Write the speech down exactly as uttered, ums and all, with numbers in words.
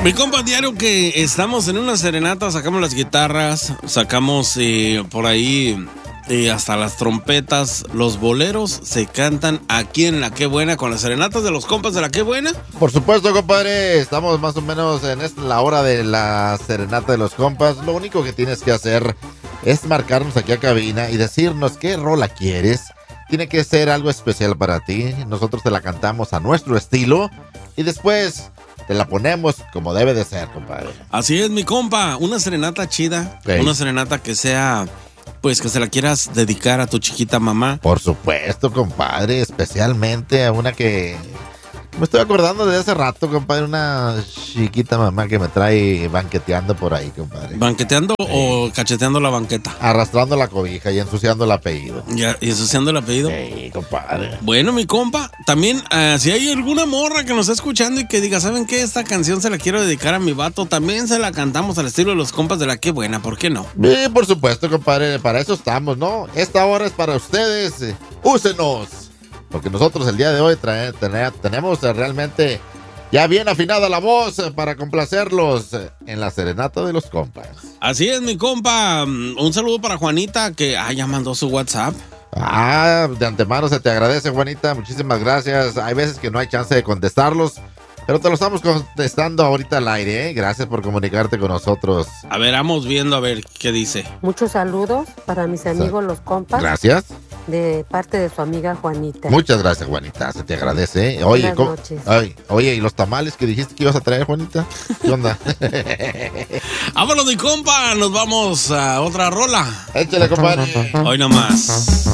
Mi compa, diario que estamos en una serenata, sacamos las guitarras, sacamos eh, por ahí eh, hasta las trompetas, los boleros se cantan aquí en La Qué Buena con las serenatas de los compas de La Qué Buena. Por supuesto, compadre, estamos más o menos en esta, la hora de la serenata de los compas. Lo único que tienes que hacer es marcarnos aquí a cabina y decirnos qué rola quieres. Tiene que ser algo especial para ti. Nosotros te la cantamos a nuestro estilo y después te la ponemos como debe de ser, compadre. Así es, mi compa. Una serenata chida. Okay. Una serenata que sea, pues, que se la quieras dedicar a tu chiquita mamá. Por supuesto, compadre. Especialmente a una que... Me estoy acordando de hace rato, compadre. Una chiquita mamá que me trae banqueteando por ahí, compadre. ¿Banqueteando sí. o cacheteando la banqueta? Arrastrando la cobija y ensuciando el apellido. Ya, ¿y ensuciando el apellido? Sí, compadre. Bueno, mi compa, también, uh, si hay alguna morra que nos está escuchando y que diga, ¿saben qué? Esta canción se la quiero dedicar a mi vato. También se la cantamos al estilo de los compas de La Qué Buena. ¿Por qué no? Sí, por supuesto, compadre. Para eso estamos, ¿no? Esta hora es para ustedes. Úsenos. Porque nosotros el día de hoy trae, tener, tenemos realmente ya bien afinada la voz para complacerlos en la serenata de los compas. Así es, mi compa. Un saludo para Juanita, que ah, ya mandó su WhatsApp. Ah, de antemano se te agradece, Juanita. Muchísimas gracias. Hay veces que no hay chance de contestarlos, pero te lo estamos contestando ahorita al aire, ¿eh? Gracias por comunicarte con nosotros. A ver, vamos viendo a ver qué dice. Muchos saludos para mis amigos los compas. Gracias. De parte de su amiga Juanita. Muchas gracias, Juanita. Se te agradece. ¿eh? Oye, Buenas ¿cómo? noches. Ay, oye, ¿y los tamales que dijiste que ibas a traer, Juanita? ¿Qué onda? Vámonos, mi compa. Nos vamos a otra rola. Échale, compadre. Hoy nomás.